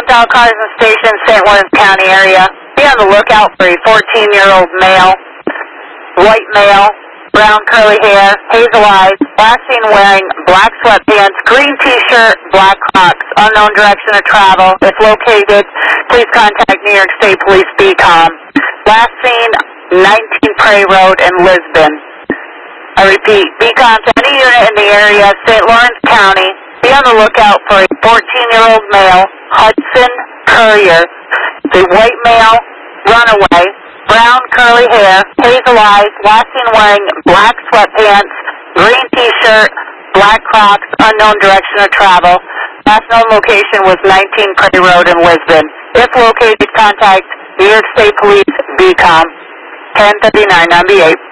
southbound cars and stations, St. Lawrence County area. Be on the lookout for a 14-year-old male, white male, brown curly hair, hazel eyes, last seen wearing black sweatpants, green t-shirt, black Crocs, unknown direction of travel. If located, please contact New York State Police BCOM. Last seen 19 Prairie Road in Lisbon. I repeat, BCOM to any unit in the area, St. Lawrence County. Be on the lookout for a 14-year-old male, Hudson Courier, a white male, runaway, brown curly hair, hazel eyes, last seen wearing black sweatpants, green t-shirt, black Crocs, unknown direction of travel. Last known location was 19 Prairie Road in Lisbon. If located, contact New York State Police BCOM 103998.